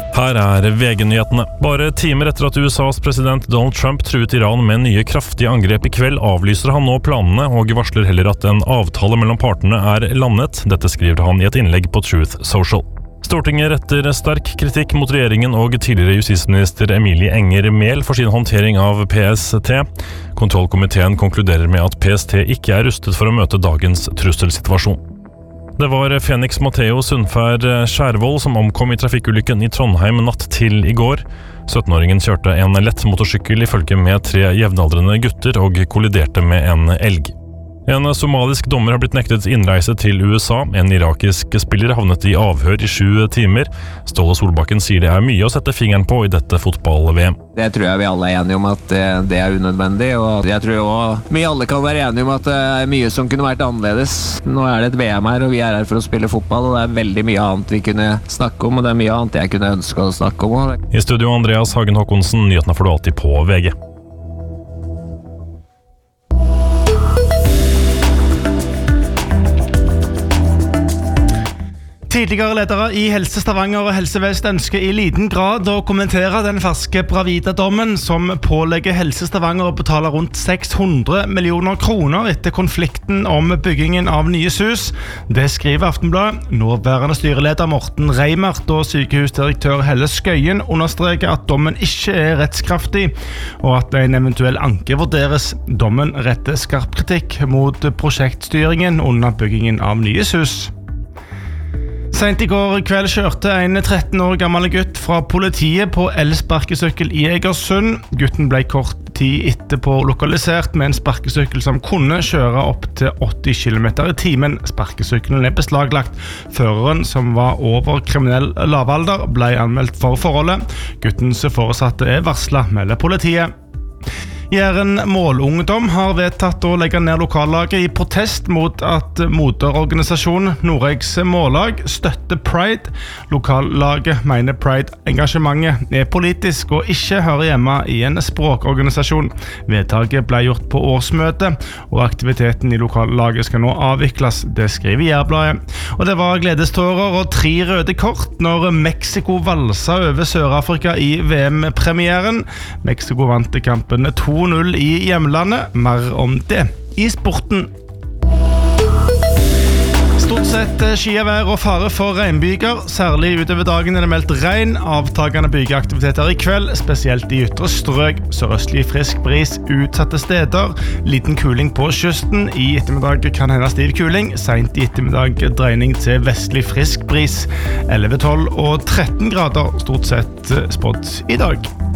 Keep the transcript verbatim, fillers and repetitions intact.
Her er V G-nyhetene. Bare timer etter at U S A's president Donald Trump truet Iran med nye kraftige angrep I kveld, avlyser han nå planene og varsler heller at en avtale mellom partene er landet. Dette skriver han I et innlegg på Truth Social. Stortinget retter sterk kritikk mot regjeringen og tidligere justisminister Emilie Enger Mehl for sin håndtering av P S T. Kontrollkomiteen konkluderer med at P S T ikke er rustet for å møte dagens trusselsituasjon. Det var Fenix Matteo Sundfær Skjærvold som omkom I trafikkulykken I Trondheim natt til I går. syttenåringen kjørte en lett motorsykkel I følge med tre jevnaldrende gutter og kolliderte med en elg. En somalisk dommer har blitt nektet innreise til U S A. En irakisk spiller havnet I avhør I sju timer. Ståle Solbakken sier det er mye å sette fingeren på I dette fotball-V M. Det tror jeg vi alle er enige om at det er unødvendig, og jeg tror også vi alle kan være enige om at det er mye som kunne vært annerledes. Nå er det et V M her, og vi er her for å spille fotball, og det er veldig mye annet vi kunne snakke om, og det er mye annet jeg kunne ønske å snakke om. I studio Andreas Hagen Håkonsen, nyhetene får du alltid på V G. Tidligere ledere I Helse Stavanger og Helse Vest ønsker I liten grad å kommentere den ferske Bravida-dommen som pålegger Helse Stavanger å betale rundt seks hundre millioner kroner etter konflikten om byggingen av nye hus. Det skriver Aftenbladet. Nåværende styreleder Morten Reimert og sykehusdirektør Helle Skøyen understreker at dommen ikke er rettskraftig, og at en eventuell anke vurderes. Dommen retter skarp kritikk mot prosjektstyringen under byggingen av nye hus. Sent I går kveld kjørte en tretten år gammel gutt fra politiet på elsparkesykkel I Egersund. Gutten ble kort tid etterpå lokalisert med en sparkesykkel som kunne kjøre opp til åtti kilometer I timen. Sparkesykkelen er beslaglagt. Føreren, som var over kriminell lavalder, ble anmeldt for forholdet. Guttens foresatte er varslet, melder politiet. Jæren Målungdom har vedtatt å legge ned lokallaget I protest mot at moderorganisasjonen Noregs Mållag støtter Pride. Lokallaget mener Pride-engasjementet er politisk og ikke hører hjemme I en språkorganisasjon. Vedtaket ble gjort på årsmøtet, og aktiviteten I lokallaget skal nå avvikles, det skriver Jærbladet. Og det var gledestårer og tre røde kort når Mexico valsa over Sør-Afrika I V M-premieren. Mexico vant kampen to null I hjemlandet. Mer om det I sporten. Stort sett skyevær og fare for regnbyger. Særlig utover dagen er det meldt regn. Avtagende bygeaktiviteter I kveld, spesielt I ytre strøk. Sørøstlig frisk bris utsatte steder. Liten kuling på kysten. I ettermiddag kan hende stiv kuling. Sent I ettermiddag dreining til vestlig frisk bris. elleve, tolv og tretten grader stort sett spådd I dag.